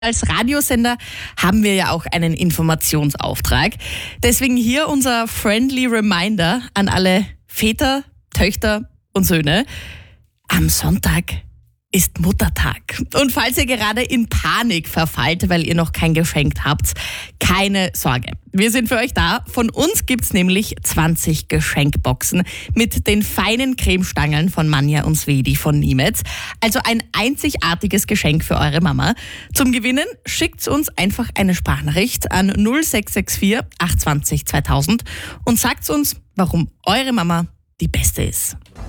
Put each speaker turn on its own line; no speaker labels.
Als Radiosender haben wir ja auch einen Informationsauftrag. Deswegen hier unser friendly Reminder an alle Väter, Töchter und Söhne. Am Sonntag ist Muttertag. Und falls ihr gerade in Panik verfallt, weil ihr noch kein Geschenk habt, keine Sorge. Wir sind für euch da. Von uns gibt's nämlich 20 Geschenkboxen mit den feinen Cremestangeln von Manja und Svedi von Niemetz. Also ein einzigartiges Geschenk für eure Mama. Zum Gewinnen schickt's uns einfach eine Sprachnachricht an 0664 820 2000 und sagt uns, warum eure Mama die beste ist.